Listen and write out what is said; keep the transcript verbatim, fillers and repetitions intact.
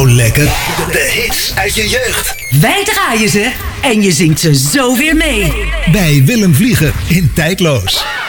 zo lekker. De hits uit je jeugd. Wij draaien ze en je zingt ze zo weer mee. Bij Willem Vliegen in Tijdloos.